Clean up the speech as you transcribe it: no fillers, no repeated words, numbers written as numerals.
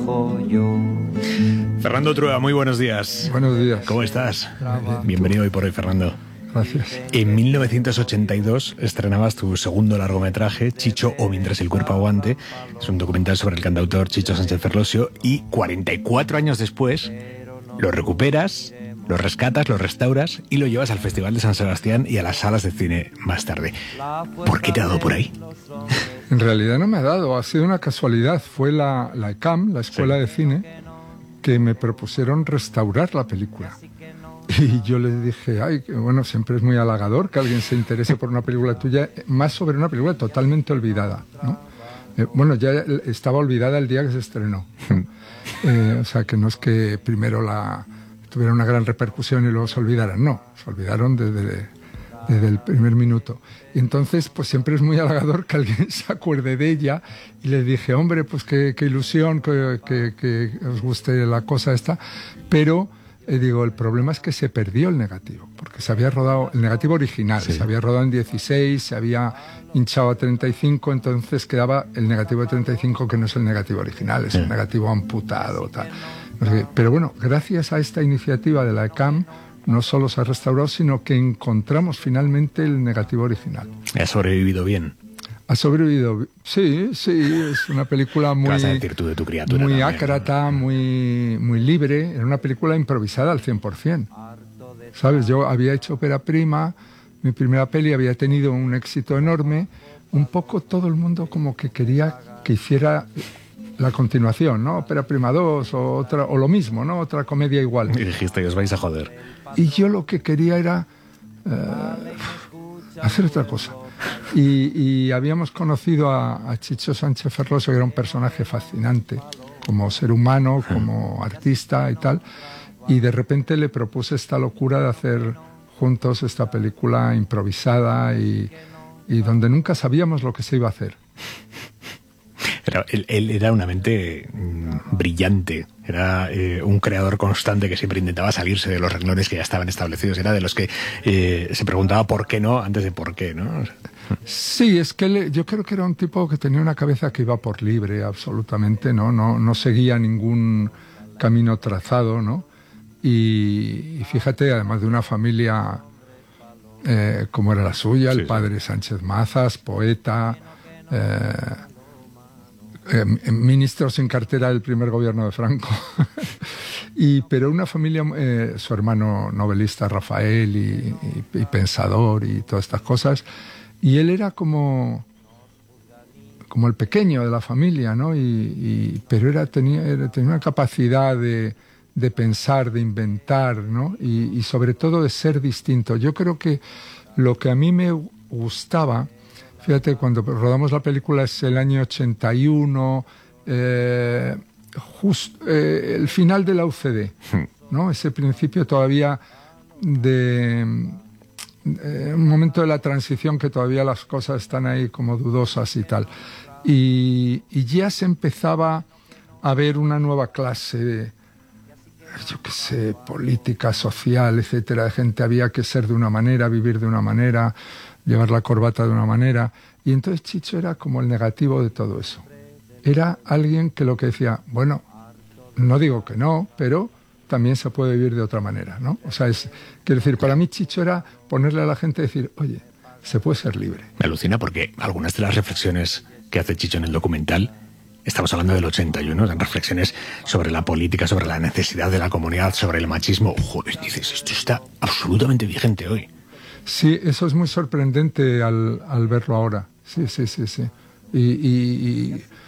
trabajo yo. Fernando Trueba, muy buenos días. Buenos días. ¿Cómo estás? Bienvenido hoy por hoy, Fernando. Gracias. En 1982 estrenabas tu segundo largometraje, Chicho o Mientras el cuerpo aguante. Es un documental sobre el cantautor Chicho Sánchez Ferlosio y 44 años después lo recuperas, lo rescatas, lo restauras y lo llevas al Festival de San Sebastián y a las salas de cine más tarde. ¿Por qué te ha dado por ahí? En realidad no me ha dado, ha sido una casualidad. Fue la ECAM, la Escuela de Cine, que me propusieron restaurar la película. Y yo les dije, ay, bueno, siempre es muy halagador que alguien se interese por una película tuya, más sobre una película totalmente olvidada, ¿no? Bueno, ya estaba olvidada el día que se estrenó. O sea, que no es que primero tuviera una gran repercusión y luego se olvidaran, no, se olvidaron desde el primer minuto. Y entonces, pues siempre es muy halagador que alguien se acuerde de ella. Y les dije, hombre, pues qué ilusión que os guste la cosa esta, pero... digo, el problema es que se perdió el negativo, porque se había rodado, el negativo original, se había rodado en 16, se había hinchado a 35, entonces quedaba el negativo de 35, que no es el negativo original, es el negativo amputado, tal. Pero bueno, gracias a esta iniciativa de la ECAM, no solo se ha restaurado, sino que encontramos finalmente el negativo original. ¿Ha sobrevivido bien? Ha sobrevivido, sí, es una película muy... ¿Qué vas a decir tú de tu criatura? Muy también, ácrata, ¿no? muy libre. Era una película improvisada al 100%. ¿Sabes? Yo había hecho ópera prima, mi primera peli había tenido un éxito enorme. Un poco todo el mundo como que quería que hiciera la continuación, ¿no? Ópera prima 2 o lo mismo, ¿no? Otra comedia igual. Y dijiste, os vais a joder. Y yo lo que quería era hacer otra cosa. Y habíamos conocido a Chicho Sánchez Ferlosio, que era un personaje fascinante, como ser humano, como artista y tal, y de repente le propuse esta locura de hacer juntos esta película improvisada y donde nunca sabíamos lo que se iba a hacer. Él era una mente brillante, era un creador constante que siempre intentaba salirse de los renglones que ya estaban establecidos, era de los que se preguntaba por qué no antes de por qué, ¿no? Sí, es que yo creo que era un tipo que tenía una cabeza que iba por libre, absolutamente, no seguía ningún camino trazado, ¿no? Y fíjate, además de una familia como era la suya, el padre Sánchez Mazas, poeta, ministro sin cartera del primer gobierno de Franco, pero una familia, su hermano novelista Rafael y pensador y todas estas cosas, y él era como el pequeño de la familia, ¿no? Pero tenía una capacidad de pensar, de inventar, ¿no? Y sobre todo de ser distinto. Yo creo que lo que a mí me gustaba, fíjate, cuando rodamos la película es el año 81, el final de la UCD, ¿no? Ese principio todavía un momento de la transición que todavía las cosas están ahí como dudosas y tal. Y ya se empezaba a ver una nueva clase de, yo qué sé, política social, etcétera, de gente. Había que ser de una manera, vivir de una manera, llevar la corbata de una manera. Y entonces Chicho era como el negativo de todo eso. Era alguien que lo que decía, bueno, no digo que no, pero también se puede vivir de otra manera, ¿no? O sea, quiero decir, para mí Chicho era ponerle a la gente y decir, oye, se puede ser libre. Me alucina porque algunas de las reflexiones que hace Chicho en el documental, estamos hablando del 81, son reflexiones sobre la política, sobre la necesidad de la comunidad, sobre el machismo. Joder, dices, esto está absolutamente vigente hoy. Sí, eso es muy sorprendente al verlo ahora. Sí. Y